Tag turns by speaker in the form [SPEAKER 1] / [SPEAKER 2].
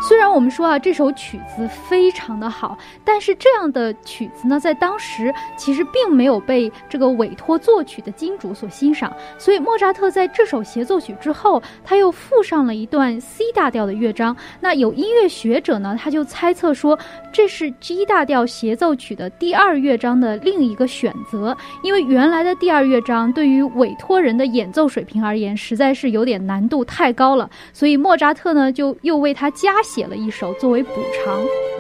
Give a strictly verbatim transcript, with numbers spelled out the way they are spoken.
[SPEAKER 1] 虽然我们说啊，这首曲子非常的好，但是这样的曲子呢，在当时其实并没有被这个委托作曲的金主所欣赏，所以莫扎特在这首协奏曲之后，他又附上了一段 C 大调的乐章。那有音乐学者呢，他就猜测说，这是 G 大调协奏曲的第二乐章的另一个选择，因为原来的第二乐章对于委托人的演奏水平而言，实在是有点难度太高了，所以莫扎特呢就又为他加写了一首作为补偿。